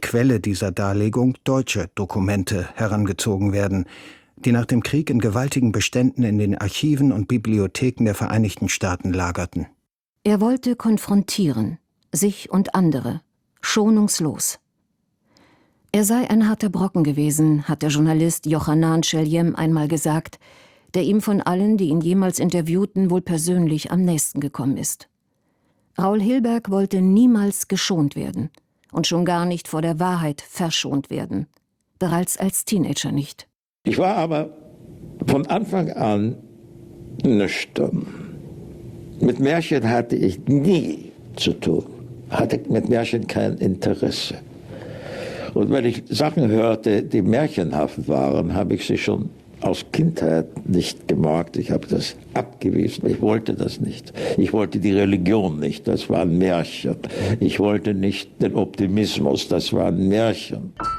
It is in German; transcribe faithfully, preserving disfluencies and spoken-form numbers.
Quelle dieser Darlegung deutsche Dokumente herangezogen werden, die nach dem Krieg in gewaltigen Beständen in den Archiven und Bibliotheken der Vereinigten Staaten lagerten. Er wollte konfrontieren, sich und andere, schonungslos. Er sei ein harter Brocken gewesen, hat der Journalist Yochanan Sheljem einmal gesagt, der ihm von allen, die ihn jemals interviewten, wohl persönlich am nächsten gekommen ist. Raoul Hilberg wollte niemals geschont werden und schon gar nicht vor der Wahrheit verschont werden, bereits als Teenager nicht. Ich war aber von Anfang an nüchtern. Mit Märchen hatte ich nie zu tun, hatte mit Märchen kein Interesse. Und wenn ich Sachen hörte, die märchenhaft waren, habe ich sie schon aus Kindheit nicht gemerkt. Ich habe das abgewiesen. Ich wollte das nicht. Ich wollte die Religion nicht. Das war ein Märchen. Ich wollte nicht den Optimismus. Das war ein Märchen.